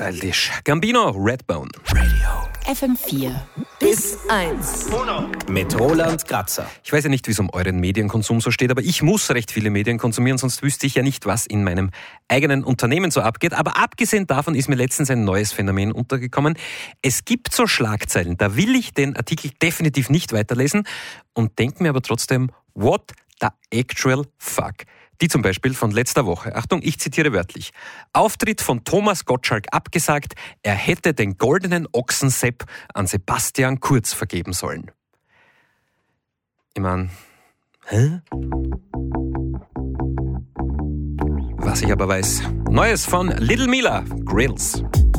Childish. Gambino, Redbone. FM4 bis 1 Mit Roland Kratzer. Ich weiß ja nicht, wie es um euren Medienkonsum so steht, aber ich muss recht viele Medien konsumieren, sonst wüsste ich ja nicht, was in meinem eigenen Unternehmen so abgeht. Aber abgesehen davon ist mir letztens ein neues Phänomen untergekommen. Es gibt so Schlagzeilen, da will ich den Artikel definitiv nicht weiterlesen und denke mir aber trotzdem, what the actual fuck? Die zum Beispiel von letzter Woche. Achtung, ich zitiere wörtlich. Auftritt von Thomas Gottschalk abgesagt, er hätte den goldenen Ochsensepp an Sebastian Kurz vergeben sollen. Ich meine, was ich aber weiß. Neues von Little Mila, Grills.